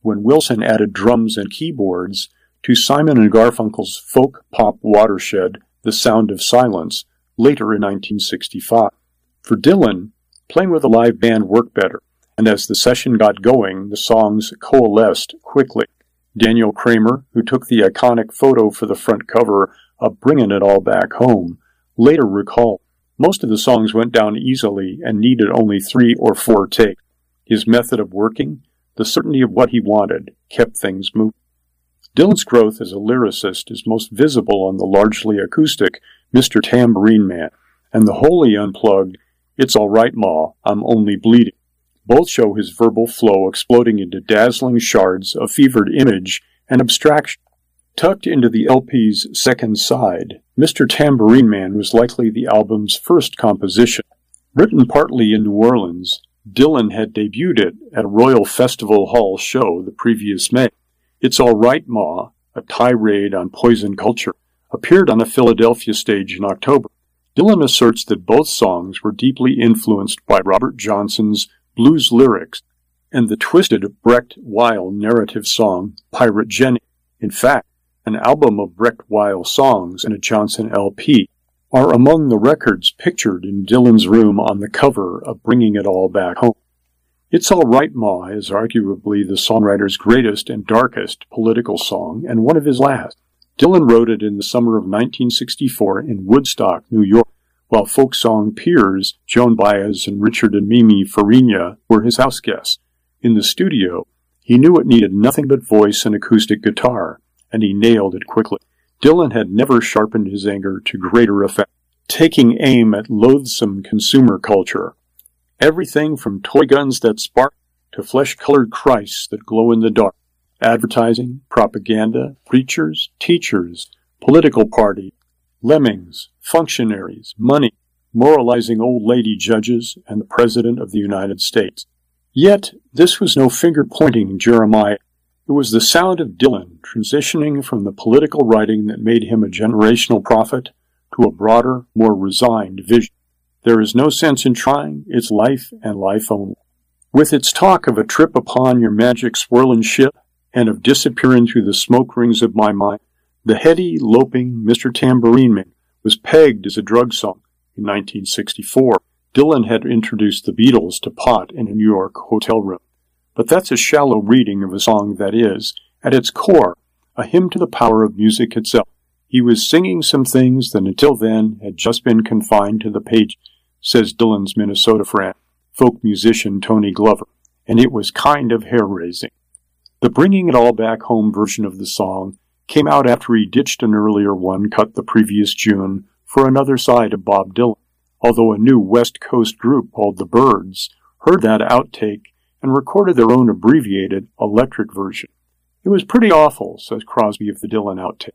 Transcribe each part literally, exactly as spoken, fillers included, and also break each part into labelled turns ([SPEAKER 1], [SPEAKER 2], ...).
[SPEAKER 1] when Wilson added drums and keyboards to Simon and Garfunkel's folk pop watershed, The Sound of Silence, later in nineteen sixty-five. For Dylan, playing with a live band worked better, and as the session got going, the songs coalesced quickly. Daniel Kramer, who took the iconic photo for the front cover of Bringin' It All Back Home, later recalled, most of the songs went down easily and needed only three or four takes. His method of working, the certainty of what he wanted, kept things moving. Dylan's growth as a lyricist is most visible on the largely acoustic Mister Tambourine Man and the wholly unplugged It's All Right Ma, I'm Only Bleeding. Both show his verbal flow exploding into dazzling shards of fevered image and abstraction. Tucked into the L P's second side, Mister Tambourine Man was likely the album's first composition. Written partly in New Orleans, Dylan had debuted it at a Royal Festival Hall show the previous May. It's All Right Ma, a tirade on poison culture, appeared on a Philadelphia stage in October. Dylan asserts that both songs were deeply influenced by Robert Johnson's blues lyrics and the twisted Brecht Weil narrative song Pirate Jenny. In fact, an album of Brecht Weil songs and a Johnson L P are among the records pictured in Dylan's room on the cover of Bringing It All Back Home. It's All Right Ma is arguably the songwriter's greatest and darkest political song, and one of his last. Dylan wrote it in the summer of nineteen sixty-four in Woodstock, New York, while folk song peers Joan Baez and Richard and Mimi Farina were his house guests. In the studio, he knew it needed nothing but voice and acoustic guitar, and he nailed it quickly. Dylan had never sharpened his anger to greater effect, taking aim at loathsome consumer culture. Everything from toy guns that spark to flesh-colored Christs that glow in the dark. Advertising, propaganda, preachers, teachers, political party, lemmings, functionaries, money, moralizing old lady judges, and the President of the United States. Yet, this was no finger-pointing Jeremiah. It was the sound of Dylan transitioning from the political writing that made him a generational prophet to a broader, more resigned vision. There is no sense in trying, it's life and life only. With its talk of a trip upon your magic swirling ship and of disappearing through the smoke rings of my mind, the heady, loping Mister Tambourine Man was pegged as a drug song. In nineteen sixty-four, Dylan had introduced the Beatles to pot in a New York hotel room. But that's a shallow reading of a song that is, at its core, a hymn to the power of music itself. He was singing some things that until then had just been confined to the page, says Dylan's Minnesota friend, folk musician Tony Glover, and it was kind of hair-raising. The Bringing It All Back Home version of the song came out after he ditched an earlier one cut the previous June for another side of Bob Dylan, although a new West Coast group called The Byrds heard that outtake and recorded their own abbreviated electric version. It was pretty awful, says Crosby of the Dylan outtake.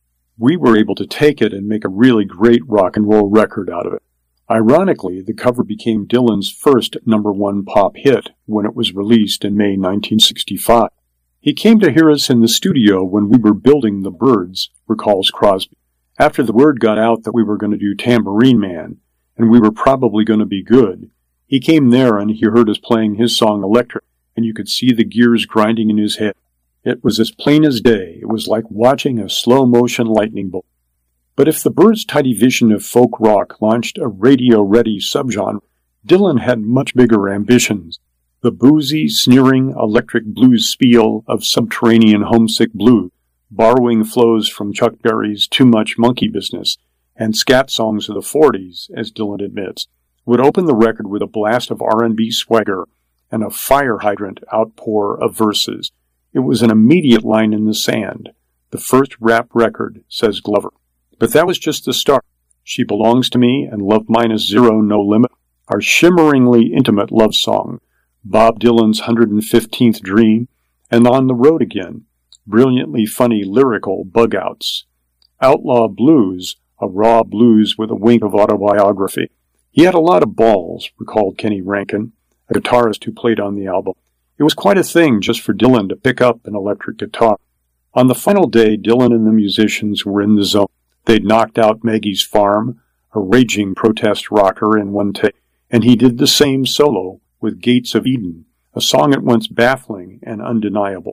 [SPEAKER 1] We were able to take it and make a really great rock and roll record out of it. Ironically, the cover became Dylan's first number one pop hit when it was released in May nineteen sixty-five. He came to hear us in the studio when we were building The Byrds, recalls Crosby. After the word got out that we were going to do Tambourine Man, and we were probably going to be good, he came there and he heard us playing his song Electric, and you could see the gears grinding in his head. It was as plain as day. It was like watching a slow-motion lightning bolt. But if the Byrds' tidy vision of folk rock launched a radio-ready subgenre, Dylan had much bigger ambitions. The boozy, sneering, electric blues spiel of subterranean homesick blues, borrowing flows from Chuck Berry's Too Much Monkey Business, and scat songs of the forties, as Dylan admits, would open the record with a blast of R and B swagger and a fire hydrant outpour of verses. It was an immediate line in the sand. The first rap record, says Glover. But that was just the start. She Belongs to Me and Love Minus Zero No Limit are shimmeringly intimate love song. Bob Dylan's one hundred fifteenth Dream, and On the Road Again, brilliantly funny lyrical bug-outs. Outlaw Blues, a raw blues with a wink of autobiography. He had a lot of balls, recalled Kenny Rankin, a guitarist who played on the album. It was quite a thing just for Dylan to pick up an electric guitar. On the final day, Dylan and the musicians were in the zone. They'd knocked out Maggie's Farm, a raging protest rocker, in one take, and he did the same solo with Gates of Eden, a song at once baffling and undeniable.